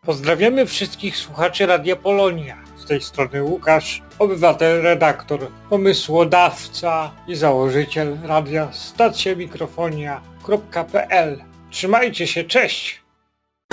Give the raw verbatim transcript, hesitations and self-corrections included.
Pozdrawiamy wszystkich słuchaczy Radia Polonia. Z tej strony Łukasz, obywatel, redaktor, pomysłodawca i założyciel radia stacjamikrofonia kropka p l. Trzymajcie się, cześć!